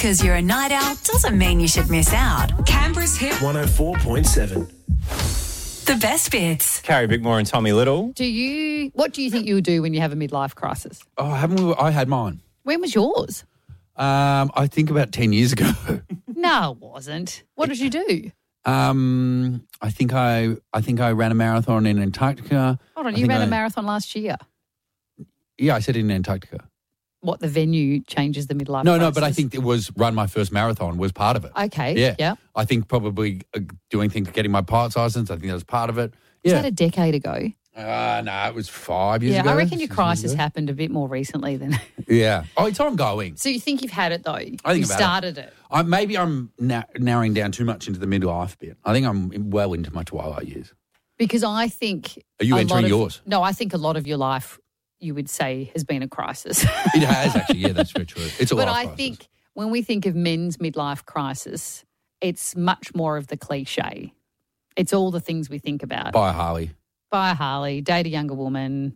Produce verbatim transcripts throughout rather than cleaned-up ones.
because you're a night owl doesn't mean you should miss out. Canberra's Hit one oh four point seven. The best bits. Carrie Bickmore and Tommy Little. Do you? What do you think you'll do when you have a midlife crisis? Oh, haven't we? I had mine. When was yours? Um, I think about ten years ago. No, it wasn't. What did you do? Um, I think I, I think I ran a marathon in Antarctica. Hold on, I you ran I, a marathon last year. Yeah, I said in Antarctica. What, the venue changes the midlife No, crisis? no, but I think it was run my first marathon was part of it. Okay, Yeah. yeah. I think probably uh, doing things, getting my pilot's license, I think that was part of it. Was Yeah. that a decade ago? Uh, no, it was five years yeah, ago. I reckon your six years crisis ago. happened a bit more recently than... Yeah. Oh, it's ongoing. So you think you've had it, though? I think you about it. started it. I, maybe I'm na- narrowing down too much into the midlife bit. I think I'm well into my twilight years. Because I think... Are you a entering lot of- yours? No, I think a lot of your life, you would say, has been a crisis. It has actually. Yeah, that's very true. It's a But life I crisis. think when we think of men's midlife crisis, it's much more of the cliche. It's all the things we think about. Buy a Harley. Buy a Harley, date a younger woman.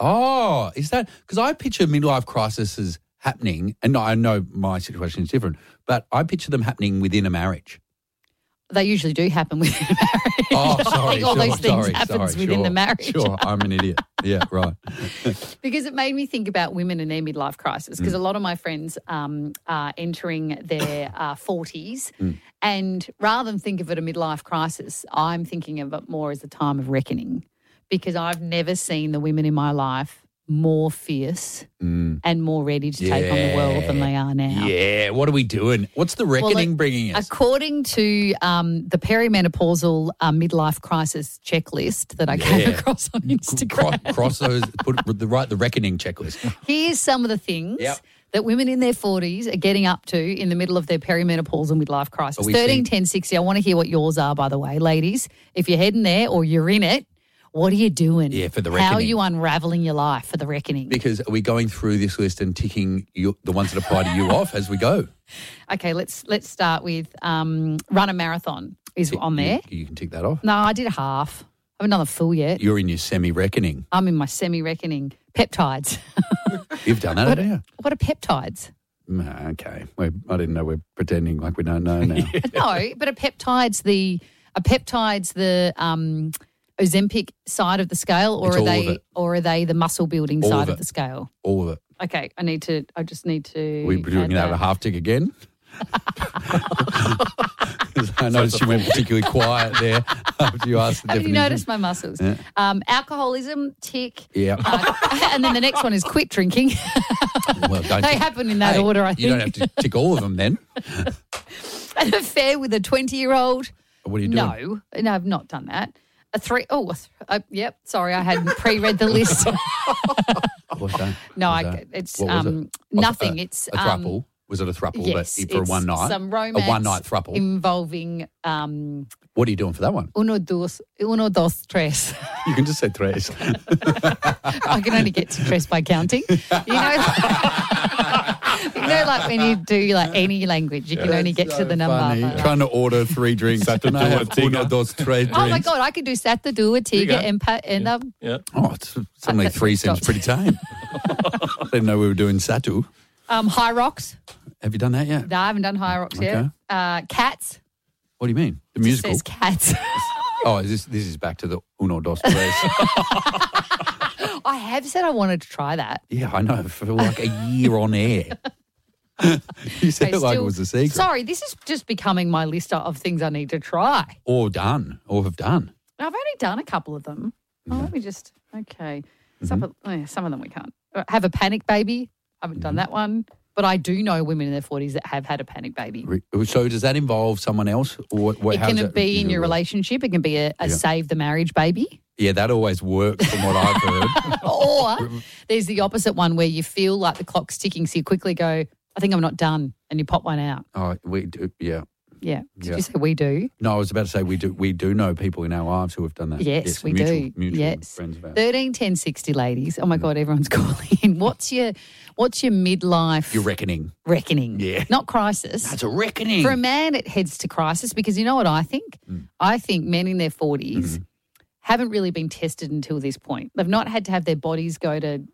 Oh, is that because I picture midlife crisis as happening, and I know my situation is different, but I picture them happening within a marriage. They usually do happen within a marriage. Oh, I sorry, think all sure, those things sorry, happens sorry, within sure, the marriage. Sure, I'm an idiot. Yeah, right. Because it made me think about women and their midlife crisis. Because Mm. a lot of my friends um, are entering their uh, forties, Mm. and rather than think of it a midlife crisis, I'm thinking of it more as a time of reckoning. Because I've never seen the women in my life more fierce Mm. and more ready to take on the world than they are now. Yeah, what are we doing? What's the reckoning Well, bringing us? According to um, the perimenopausal uh, midlife crisis checklist that I came Yeah. across on Cross, Instagram, cross those, put the right the reckoning checklist. here's some of the things Yep. that women in their forties are getting up to in the middle of their perimenopausal midlife crisis. Are we thirteen, seeing- ten, sixty. I want to hear what yours are, by the way, ladies. If you're heading there or you're in it, what are you doing? Yeah, for the How are reckoning. you unraveling your life for the reckoning? Because are we going through this list and ticking you, the ones that apply to you off as we go? Okay, let's let's start with um, run a marathon is on there. You, you can tick that off. No, I did a half. I haven't done the full yet. You're in your semi-reckoning. I'm in my semi-reckoning. Peptides. You've done that, what, haven't you? what are peptides? Mm, Okay. We're, I didn't know we're pretending like we don't know now. No, but a peptide's the a peptide's the um, Ozempic side of the scale, or It's are all of they it. or are they the muscle building All side of of, it. the scale? All of it. Okay, I need to. I just need to. We're doing add it at a that. half tick again. I noticed you went particularly quiet there after you asked the Have definition. you noticed my muscles? Yeah. Um, alcoholism, tick. Yeah. Uh, and then the next one is quit drinking. Well, don't They tick- happen in that Hey, order, I You don't have think. to tick all of them then. An affair with a twenty-year-old. What are you doing? No, no, I've not done that. A three, oh, a th- uh, yep. Sorry, I hadn't pre-read the list. What's that? No, What's I, that? it's What was um, it? nothing. A, it's a um, thruple. Was it a thruple? yes, but for it's one night. Some romance. A one night thruple. involving um, What are you doing for that one? uno dos, uno dos tres. You can just say tres. I can only get to tres by counting. You know, you know, like when you do like any language, you can only get to the number. Funny. Like that. Trying to order three drinks. Can I have uno, dos, tres drinks? Oh my god, I could do sat the do a tiga go. and pa- and um, Yeah. Oh, it's, suddenly That's three what seems stops. pretty tame. I didn't know we were doing Satu. um high rocks. Have you done that yet? No, I haven't done high rocks yet. Okay. Uh, cats. What do you mean? The It musical? says cats. Oh, is this this is back to the uno, dos, tres. I have said I wanted to try that. Yeah, I know. For like a year on air. You said Okay, it like it still- was a secret. Sorry, this is just becoming my list of things I need to try. Or done. Or have done. I've only done a couple of them. Oh, let me just, okay. Some, of, oh, yeah, some of them we can't. Uh, Have a panic baby. I haven't done that one. But I do know women in their forties that have had a panic baby. Re- So does that involve someone else? Or what, what, It how can does that be in your usually work? relationship. It can be a, a Yeah. save the marriage baby. Yeah, that always works from what I've heard. Or there's the opposite one where you feel like the clock's ticking, so you quickly go, I think I'm not done, and you pop one out. Oh, we do. Yeah. Yeah. Did Yeah. you say we do? No, I was about to say we do. We do know people in our lives who have done that. Yes, we mutual, do. Mutual Yes. friends of ours. thirteen ten sixty ladies. Oh my God, everyone's calling in. What's your what's your midlife You're reckoning. reckoning? Yeah. Not crisis. That's a reckoning. For a man, it heads to crisis because you know what I think? Mm. I think men in their forties Mm-hmm. haven't really been tested until this point. They've not had to have their bodies go to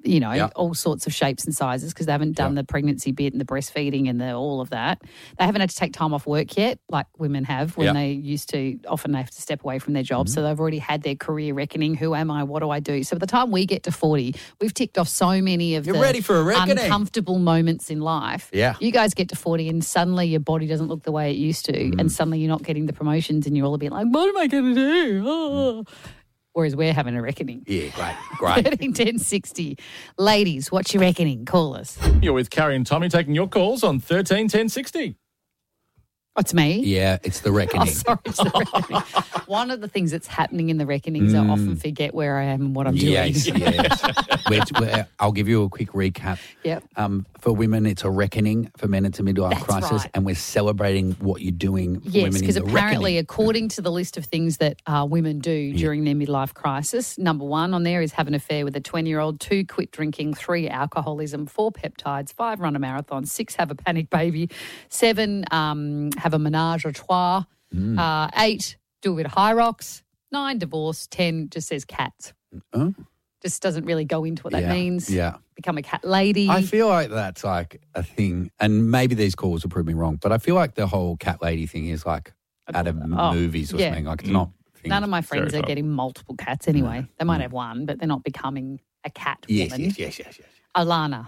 you know, Yeah. all sorts of shapes and sizes because they haven't done Yeah. the pregnancy bit and the breastfeeding and the all of that. They haven't had to take time off work yet, like women have when Yeah. they used to. Often they have to step away from their job. Mm-hmm. So they've already had their career reckoning. Who am I? What do I do? So by the time we get to forty, we've ticked off so many of You're the ready for a reckoning. uncomfortable moments in life. Yeah. You guys get to forty and suddenly your body doesn't look the way it used to. Mm-hmm. And suddenly you're not getting the promotions and you're all a bit like, what am I going to do? Oh. Whereas we're having a reckoning. Yeah, great, great. thirteen ten sixty. Ladies, what's your reckoning? Call us. You're with Carrie and Tommy taking your calls on thirteen ten sixty. Oh, it's me? Yeah, it's the Oh, reckoning. sorry, it's the reckoning. One of the things that's happening in the reckonings, I often forget where I am and what I'm doing. Yes, yes. We're, we're, I'll give you a quick recap. Yep. Um, for women, it's a reckoning. For men, it's a midlife That's crisis. right. And we're celebrating what you're doing for Yes, women in because the apparently, reckoning. according to the list of things that uh, women do during their midlife crisis, number one on there is have an affair with a twenty-year-old, two, quit drinking, three, alcoholism, four, peptides, five, run a marathon, six, have a panic baby, seven, um, have a menage a trois, Mm. uh, eight, do a bit of high rocks, nine, divorce, ten, just says cats. Oh, Just doesn't really go into what that yeah, means. Yeah. Become a cat lady. I feel like that's like a thing, and maybe these calls will prove me wrong, but I feel like the whole cat lady thing is like out of Oh, movies or yeah. something. Like it's not. Things. None of my friends are Stereotype. getting multiple cats anyway. They might have one, but they're not becoming a cat Yes, woman. yes, yes, yes, yes. Alana,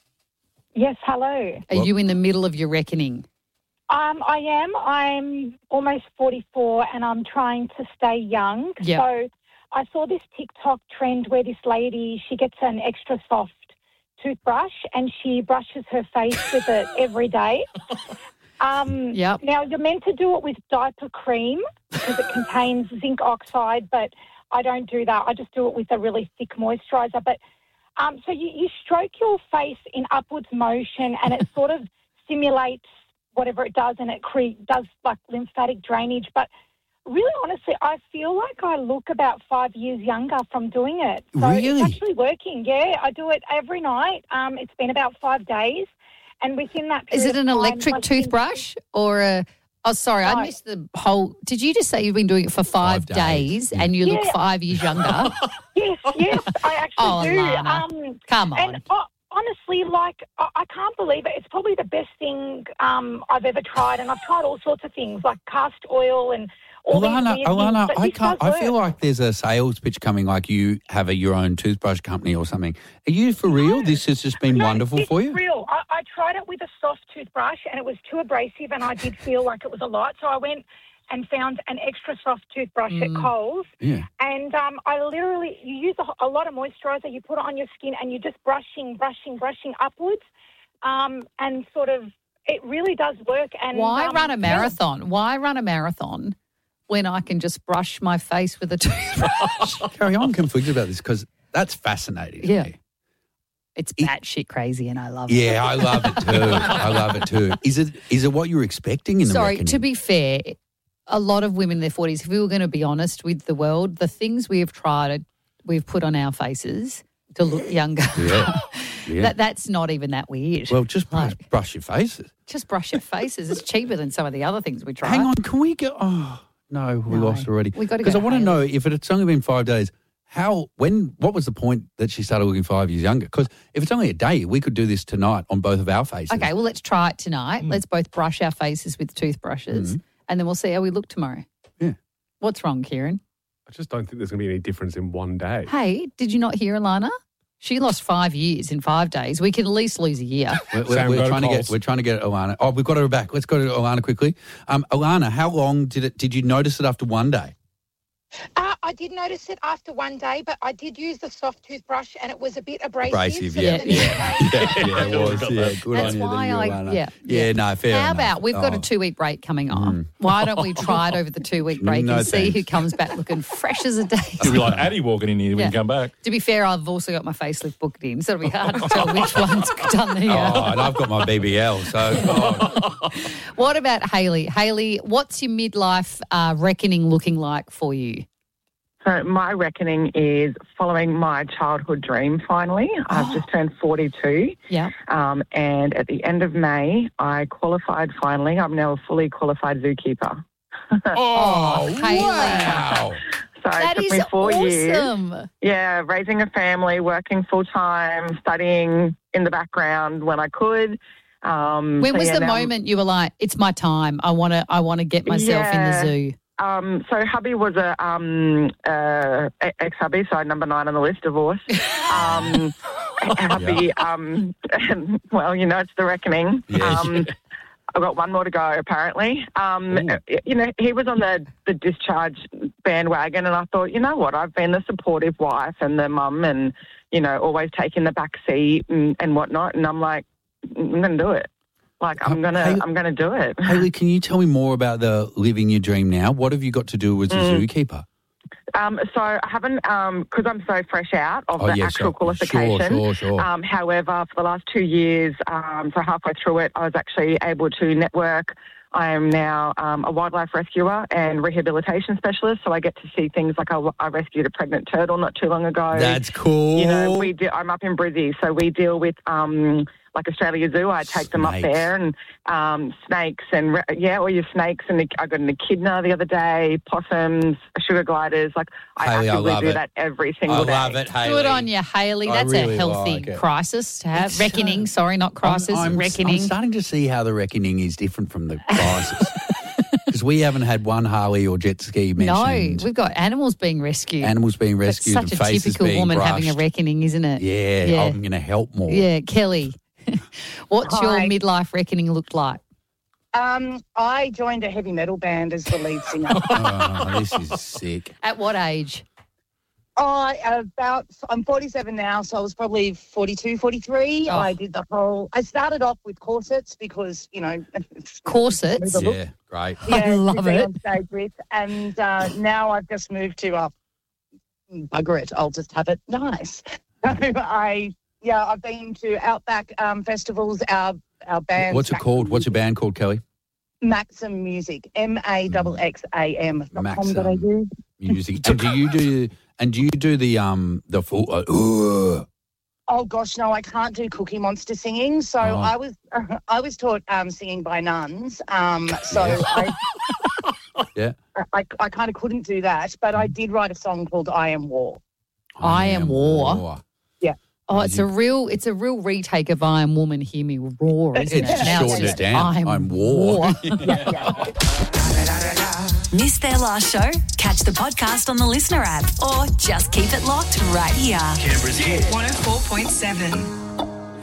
Yes, hello. are Well- you in the middle of your reckoning? Um, I am. I'm almost forty-four and I'm trying to stay young. Yep. So I saw this TikTok trend where this lady, she gets an extra soft toothbrush and she brushes her face with it every day. Um, Yep. Now, you're meant to do it with diaper cream because it contains zinc oxide, but I don't do that. I just do it with a really thick moisturiser. But um, so you, you stroke your face in upwards motion and it sort of simulates whatever it does and it cre- does like lymphatic drainage. But really, honestly, I feel like I look about five years younger from doing it. So Really? it's actually working. Yeah, I do it every night. Um, it's been about five days. And within that Is period it an of time, electric my skin- toothbrush or a... Oh, sorry, I No. missed the whole... Did you just say you've been doing it for five, Five days, days, yeah. and you look Yeah. five years younger? Yes, yes, I actually Oh, do. Alana. Um, Come on. and uh, honestly, like, I, I can't believe it. It's probably the best thing um, I've ever tried. And I've tried all sorts of things like cast oil and all Alana, these weird Alana, things. but I this can't. does I feel work. like there's a sales pitch coming. Like you have a, your own toothbrush company or something. Are you for real? This has just been No, wonderful it's for you. real. I, I tried it with a soft toothbrush and it was too abrasive and I did feel like it was a lot. So I went and found an extra soft toothbrush at Coles. Yeah. And um, I literally, you use a, a lot of moisturiser, you put it on your skin and you're just brushing, brushing, brushing upwards. Um, and sort of, it really does work. And Why um, run a yeah. marathon? Why run a marathon when I can just brush my face with a toothbrush? Carrie, I'm conflicted about this because that's fascinating. to Yeah. me. It's batshit crazy and I love it. Yeah, I love it too. I love it too. Is it is it what you're expecting in the Sorry, reckoning? to be fair, a lot of women in their forties, if we were going to be honest with the world, the things we have tried, we've put on our faces to look younger, Yeah. Yeah. that that's not even that weird. well, just brush, Like, brush your faces. just brush your faces. It's cheaper than some of the other things we try. Hang on, can we get? Oh no, we No. lost already. We gotta because go I want to Hayley. know if it's only been five days. How? When? What was the point that she started looking five years younger? Because if it's only a day, we could do this tonight on both of our faces. Okay, well, let's try it tonight. Let's both brush our faces with toothbrushes and then we'll see how we look tomorrow. Yeah. What's wrong, Kieran? I just don't think there's going to be any difference in one day. Hey, did you not hear Alana? She lost five years in five days. We can at least lose a year. We're, we're, Sam, we're go to trying to get. Coles. We're trying to get Alana. Oh, we've got her back. Let's go to Alana quickly. Um, Alana, how long did it? Did you notice it after one day? Uh, I did notice it after one day, but I did use the soft toothbrush and it was a bit abrasive. Abrasive, so yeah, the next yeah, day- yeah, yeah, it was. Yeah, good That's on you. why there, I, Alana. yeah. yeah, no, fair How enough. about we've got Oh. a two-week break coming on? Why don't we try it over the two-week break No and see thanks. who comes back looking fresh as a daisy? It'll be like Addie walking in here when Yeah. you come back. To be fair, I've also got my facelift booked in, so it'll be hard to tell which one's done the. Oh, Uh, and I've got my B B L. So oh, What about Hayley? Hayley, what's your midlife uh, reckoning looking like for you? So my reckoning is following my childhood dream finally. I've just turned forty-two. Yeah. Um, and at the end of May, I qualified finally. I'm now a fully qualified zookeeper. Oh, Hayley. wow. So That it took is me four years. awesome. Yeah, raising a family, working full time, studying in the background when I could. Um, When so was yeah, the now- moment you were like, "It's my time. I want to. I want to get myself in the Yeah. zoo." Um, so hubby was a um, uh, ex-hubby, so number nine on the list, divorce. Um, hubby, um, well, you know, it's the reckoning. Yeah. Um, I've got one more to go, apparently. Um, you know, he was on the, the discharge bandwagon, and I thought, you know what, I've been the supportive wife and the mum and, you know, always taking the back seat and, and whatnot, and I'm like, I'm going to do it. Like, I'm going to Hey- I'm going to do it. Hayley, can you tell me more about the living your dream now? What have you got to do as a Mm. zookeeper? Um, so I haven't, because I'm so fresh out of Oh, the yeah, actual sure. qualification. Sure, sure, sure. Um, however, for the last two years, um, so halfway through it, I was actually able to network. I am now um, a wildlife rescuer and rehabilitation specialist, so I get to see things like I, I rescued a pregnant turtle not too long ago. That's cool. You know, we do, I'm up in Brizzy, so we deal with um, like Australia Zoo. I take them up Snakes. there and um, snakes and re- yeah, all your snakes. And I got an echidna the other day, possums, sugar gliders. Like I Hayley, I actively love do it. that every single I day. love it, Hayley. Good on you, Hayley. I That's really a healthy like it. crisis to have. It's reckoning, so- sorry, not crisis. I'm, I'm, reckoning. I'm starting to see how the reckoning is different from the crisis. Because we haven't had one Harley or jet ski no, mentioned. we've got animals being rescued. Animals being That's rescued such and a faces typical being woman brushed. having a reckoning, isn't it? Yeah, Yeah. I'm going to help more. Yeah, Kelly. What's your Hi. midlife reckoning look like? Um, I joined a heavy metal band as the lead singer. Oh, this is sick. At what age? I about I'm forty-seven now, so I was probably forty-two, forty-three. Oh. I did the whole. I started off with corsets because you know it's- Corsets? the look. Yeah, great. I to love be it. on stage with, and uh, now I've just moved to uh, bugger it. I'll just have it nice. So I yeah, I've been to Outback um, festivals. Our our band. What's it called? What's your band called, Kelly? Maxim Music. M A X X A M. Maxim. Music. And do you do? And do you do the um the full? Uh, uh, Oh gosh, no, I can't do Cookie Monster singing. So Oh. I was I was taught um, singing by nuns. Um, so Yes. I, yeah. I I kind of couldn't do that, but I did write a song called "I Am War." I Am War. Oh, it's you- a real it's a real retake of I Am Woman, Hear Me Roar, isn't It's it? just Now shortened just it down. I'm, I'm War. Yeah, yeah. Missed their last show? Catch the podcast on the Listener app or just keep it locked right here. Canberra's hit. one oh four point seven.